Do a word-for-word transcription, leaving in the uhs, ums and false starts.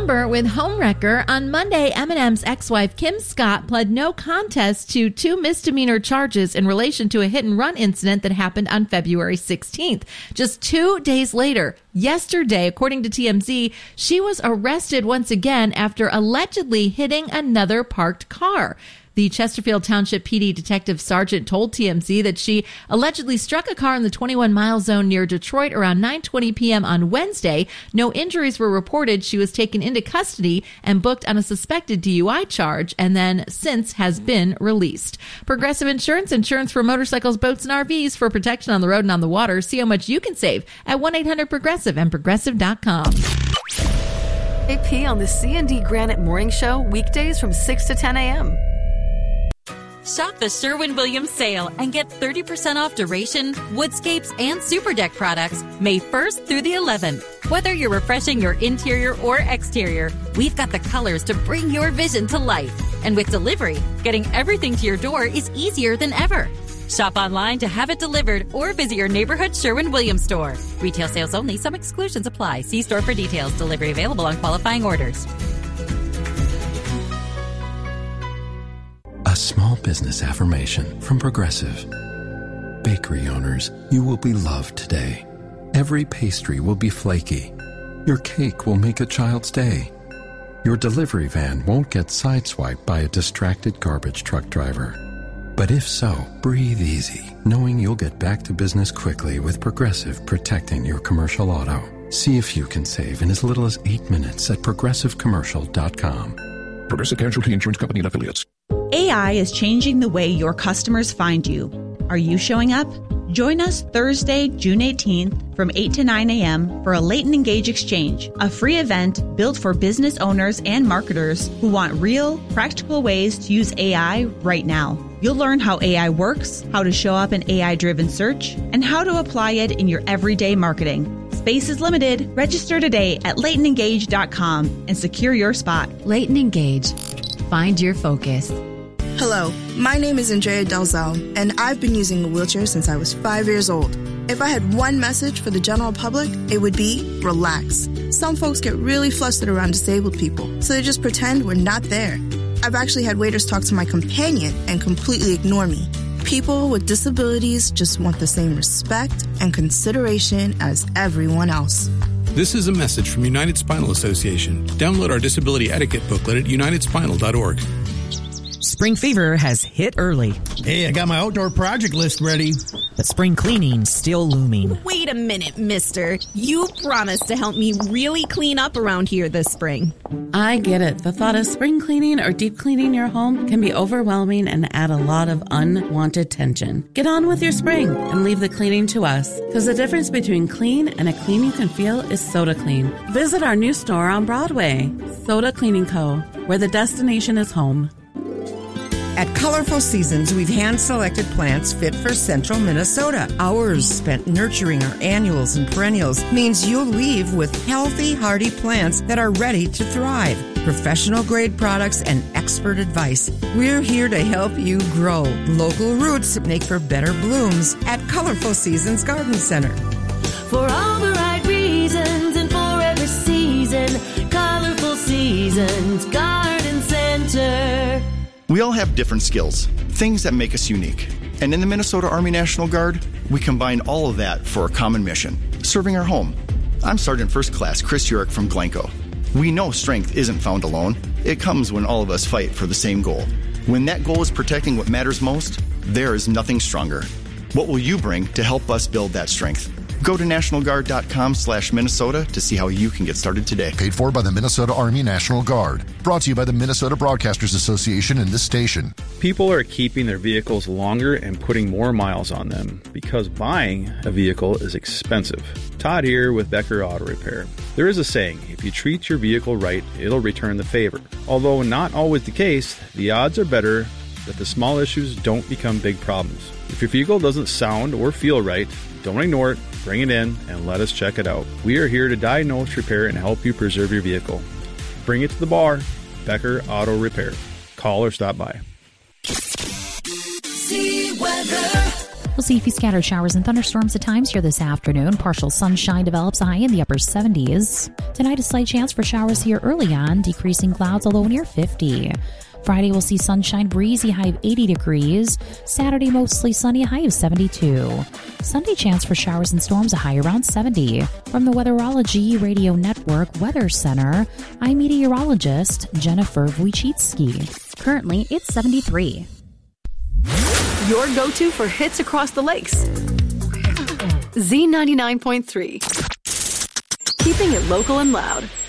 number with Homewrecker. On Monday, Eminem's ex-wife Kim Scott pled no contest to two misdemeanor charges in relation to a hit-and-run incident that happened on February sixteenth. Just two days later, yesterday, according to T M Z, she was arrested once again after allegedly hitting another parked car. The Chesterfield Township P D Detective Sergeant told T M Z that she allegedly struck a car in the twenty-one mile zone near Detroit around nine twenty p.m. on Wednesday. No injuries were reported. She was taken into custody and booked on a suspected D U I charge, and then since has been released. Progressive Insurance, insurance for motorcycles, boats, and R Vs for protection on the road and on the water. See how much you can save at one eight hundred progressive and progressive dot com. A P on the C and D Granite Morning Show, weekdays from six to ten a.m. Shop the Sherwin-Williams sale and get thirty percent off duration, woodscapes, and super deck products May first through the eleventh. Whether you're refreshing your interior or exterior, we've got the colors to bring your vision to life. And with delivery, getting everything to your door is easier than ever. Shop online to have it delivered or visit your neighborhood Sherwin-Williams store. Retail sales only. Some exclusions apply. See store for details. Delivery available on qualifying orders. A small business affirmation from Progressive. Bakery owners, you will be loved today. Every pastry will be flaky. Your cake will make a child's day. Your delivery van won't get sideswiped by a distracted garbage truck driver. But if so, breathe easy, knowing you'll get back to business quickly with Progressive protecting your commercial auto. See if you can save in as little as eight minutes at progressive commercial dot com. Progressive Casualty Insurance Company and Affiliates. A I is changing the way your customers find you. Are you showing up? Join us Thursday, June eighteenth from eight to nine a.m. for a Latent Engage Exchange, a free event built for business owners and marketers who want real, practical ways to use A I right now. You'll learn how A I works, how to show up in A I-driven search, and how to apply it in your everyday marketing. Space is limited. Register today at latent engage dot com and secure your spot. Latent Engage. Find your focus. Hello, my name is Andrea Delzell, and I've been using a wheelchair since I was five years old. If I had one message for the general public, it would be relax. Some folks get really flustered around disabled people, so they just pretend we're not there. I've actually had waiters talk to my companion and completely ignore me. People with disabilities just want the same respect and consideration as everyone else. This is a message from United Spinal Association. Download our disability etiquette booklet at united spinal dot org. Spring fever has hit early. Hey, I got my outdoor project list ready. But spring cleaning's still looming. Wait a minute, mister. You promised to help me really clean up around here this spring. I get it. The thought of spring cleaning or deep cleaning your home can be overwhelming and add a lot of unwanted tension. Get on with your spring and leave the cleaning to us. Because the difference between clean and a clean you can feel is Soda Clean. Visit our new store on Broadway, Soda Cleaning Co., where the destination is home. At Colorful Seasons, we've hand-selected plants fit for central Minnesota. Hours spent nurturing our annuals and perennials means you'll leave with healthy, hardy plants that are ready to thrive. Professional-grade products and expert advice. We're here to help you grow. Local roots make for better blooms at Colorful Seasons Garden Center. For all the right reasons and for every season, Colorful Seasons Garden Center. We all have different skills, things that make us unique. And in the Minnesota Army National Guard, we combine all of that for a common mission, serving our home. I'm Sergeant First Class Chris Urick from Glencoe. We know strength isn't found alone. It comes when all of us fight for the same goal. When that goal is protecting what matters most, there is nothing stronger. What will you bring to help us build that strength? Go to national guard dot com slash Minnesota to see how you can get started today. Paid for by the Minnesota Army National Guard. Brought to you by the Minnesota Broadcasters Association and this station. People are keeping their vehicles longer and putting more miles on them because buying a vehicle is expensive. Todd here with Becker Auto Repair. There is a saying, if you treat your vehicle right, it'll return the favor. Although not always the case, the odds are better that the small issues don't become big problems. If your vehicle doesn't sound or feel right, don't ignore it, bring it in, and let us check it out. We are here to diagnose, repair, and help you preserve your vehicle. Bring it to the bar. Becker Auto Repair. Call or stop by. See weather. We'll see a few scattered showers and thunderstorms at times here this afternoon. Partial sunshine develops, a high in the upper seventies. Tonight, a slight chance for showers here early on, decreasing clouds, a low near fifty. Friday, we'll see sunshine, breezy, high of eighty degrees. Saturday, mostly sunny, a high of seventy-two. Sunday, chance for showers and storms, a high around seventy. From the Weatherology Radio Network Weather Center, I'm meteorologist Jennifer Wojcicki. Currently, it's seventy-three. Your go-to for hits across the lakes. Z ninety-nine point three. Keeping it local and loud.